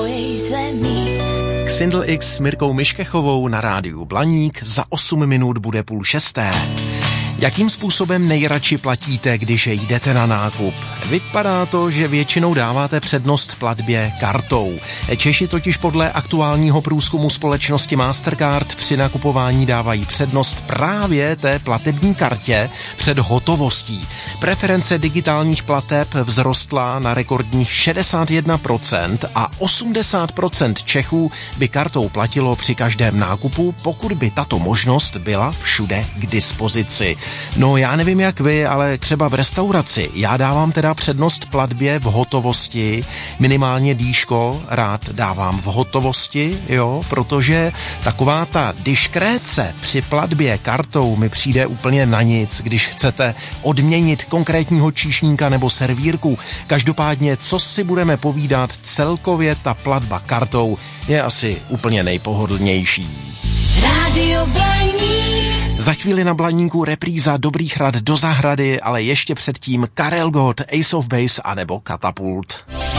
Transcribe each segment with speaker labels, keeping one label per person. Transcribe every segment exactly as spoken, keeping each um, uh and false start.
Speaker 1: Xindl X s Mirkou Miškechovou na rádiu Blaník, za osm minut bude půl šesté. Jakým způsobem nejradši platíte, když jdete na nákup? Vypadá to, že většinou dáváte přednost platbě kartou. Češi totiž podle aktuálního průzkumu společnosti Mastercard při nakupování dávají přednost právě té platební kartě před hotovostí. Preference digitálních plateb vzrostla na rekordních šedesát jedna procent a osmdesát procent Čechů by kartou platilo při každém nákupu, pokud by tato možnost byla všude k dispozici. No já nevím jak vy, ale třeba v restauraci já dávám teda přednost platbě v hotovosti, minimálně dýško rád dávám v hotovosti, jo, protože taková ta diskréce při platbě kartou mi přijde úplně na nic, když chcete odměnit konkrétního číšníka nebo servírku. Každopádně, co si budeme povídat, celkově ta platba kartou je asi úplně nejpohodlnější.
Speaker 2: Rádio Blaník.
Speaker 1: Za chvíli na Blaníku repríza Dobrých rad do zahrady, ale ještě předtím Karel Gott, Ace of Base anebo Katapult.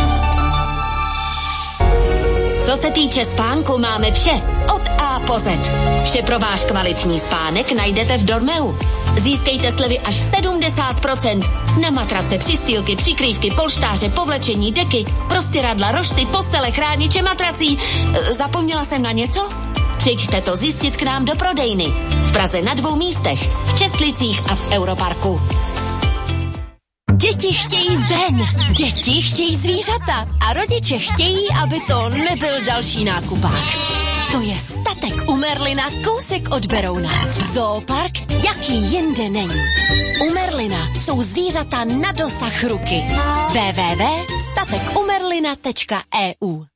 Speaker 2: Co se týče spánku, máme vše. Od A po Z. Vše pro váš kvalitní spánek najdete v Dormeu. Získejte slevy až sedmdesát procent na matrace, přistýlky, přikrývky, polštáře, povlečení, deky, prostěradla, rošty, postele, chrániče matrací. Zapomněla jsem na něco? Přijďte to zjistit k nám do prodejny. V Praze na dvou místech, v Čestlicích a v Europarku. Děti chtějí ven, děti chtějí zvířata a rodiče chtějí, aby to nebyl další nákupák. To je statek u Merlina, kousek od Berouna. Zoopark, jaký jinde není. U Merlina jsou zvířata na dosah ruky. w w w tečka statek u merlina tečka e u